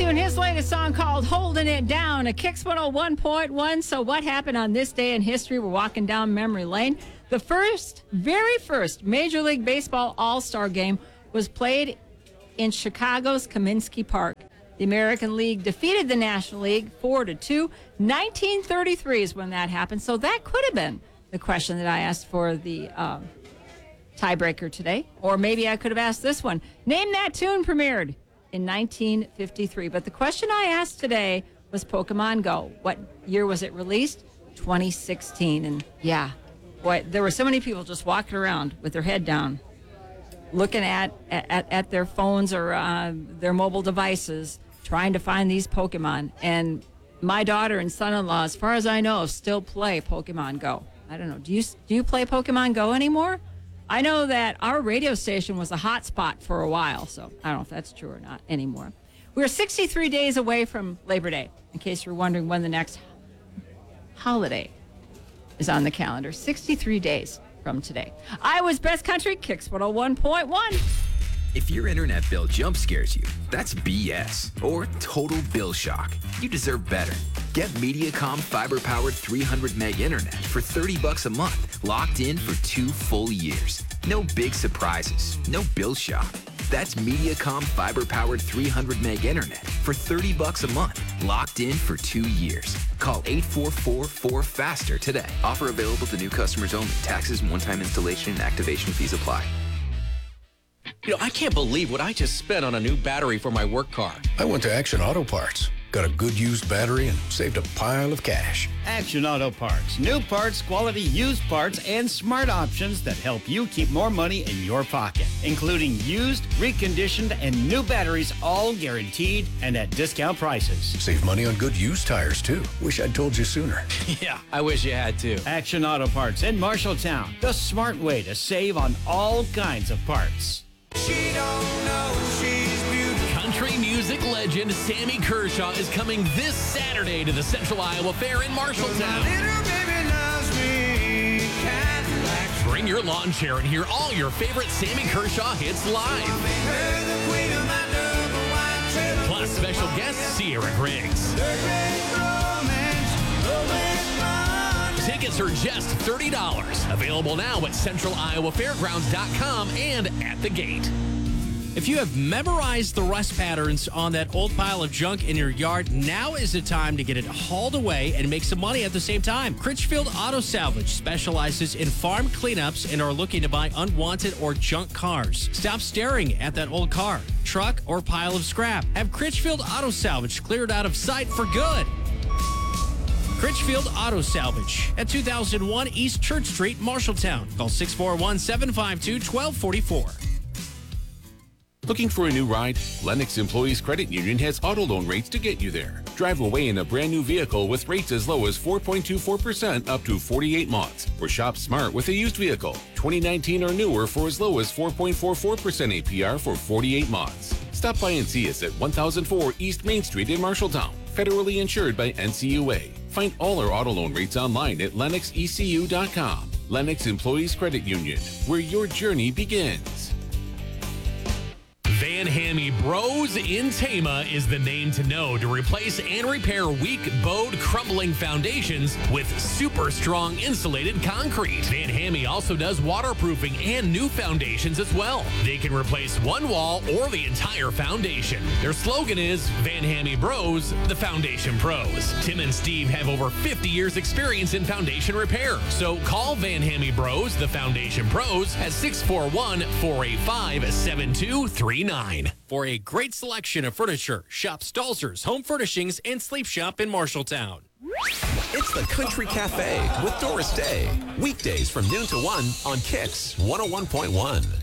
and his latest song called Holding It Down, a Kicks 101.1. So what happened on this day in history? We're walking down memory lane. The very first Major League Baseball All-Star game was played in Chicago's Comiskey Park. The American League defeated the National League 4-2. 1933 is when that happened. So that could have been the question that I asked for the tiebreaker today. Or maybe I could have asked this one. Name that tune premiered in 1953. But the question I asked today was Pokemon Go. What year was it released? 2016. And yeah, boy, there were so many people just walking around with their head down, looking at their phones or their mobile devices, trying to find these Pokemon. And my daughter and son-in-law, as far as I know, still play Pokemon Go. I don't know. Do you play Pokemon Go anymore? I know that our radio station was a hot spot for a while, so I don't know if that's true or not anymore. We're 63 days away from Labor Day, in case you're wondering when the next holiday is on the calendar. 63 days from today. Iowa's Best Country, Kicks 101.1. If your internet bill jump scares you, that's BS or total bill shock. You deserve better. Get Mediacom fiber-powered 300 meg internet for $30 a month, locked in for 2 full years. No big surprises, no bill shock. That's Mediacom fiber-powered 300 meg internet for $30 a month, locked in for 2 years. Call 844-4FASTER today. Offer available to new customers only. Taxes and one-time installation and activation fees apply. You know, I can't believe what I just spent on a new battery for my work car. I went to Action Auto Parts, got a good used battery, and saved a pile of cash. Action Auto Parts. New parts, quality used parts, and smart options that help you keep more money in your pocket, including used, reconditioned, and new batteries, all guaranteed and at discount prices. Save money on good used tires, too. Wish I'd told you sooner. Yeah, I wish you had too. Action Auto Parts in Marshalltown. The smart way to save on all kinds of parts. She don't know she's beautiful. Country music legend Sammy Kershaw is coming this Saturday to the Central Iowa Fair in Marshalltown. Little baby loves me. Cadillac. Bring your lawn chair and hear all your favorite Sammy Kershaw hits live. Her the queen of my double wide trailer. Plus special guest Sierra Griggs. The great romance, rolling on. Tickets are just $30. Available now at centraliowafairgrounds.com and at the gate. If you have memorized the rust patterns on that old pile of junk in your yard, now is the time to get it hauled away and make some money at the same time. Critchfield Auto Salvage specializes in farm cleanups and are looking to buy unwanted or junk cars. Stop staring at that old car, truck, or pile of scrap. Have Critchfield Auto Salvage cleared out of sight for good. Critchfield Auto Salvage at 2001 East Church Street, Marshalltown. Call 641-752-1244. Looking for a new ride? Lennox Employees Credit Union has auto loan rates to get you there. Drive away in a brand new vehicle with rates as low as 4.24% up to 48 months. Or shop smart with a used vehicle, 2019 or newer, for as low as 4.44% APR for 48 months. Stop by and see us at 1004 East Main Street in Marshalltown. Federally insured by NCUA. Find all our auto loan rates online at lennoxecu.com. Lennox Employees Credit Union, where your journey begins. Van Hammy Bros in Tama is the name to know to replace and repair weak, bowed, crumbling foundations with super strong insulated concrete. Van Hammy also does waterproofing and new foundations as well. They can replace one wall or the entire foundation. Their slogan is Van Hammy Bros, the Foundation Pros. Tim and Steve have over 50 years experience in foundation repair. So call Van Hammy Bros, the Foundation Pros at 641-485-7239. For a great selection of furniture, shop Stalzer's Home Furnishings and Sleep Shop in Marshalltown. It's the Country Cafe with Doris Day. Weekdays from noon to 1 on Kicks 101.1.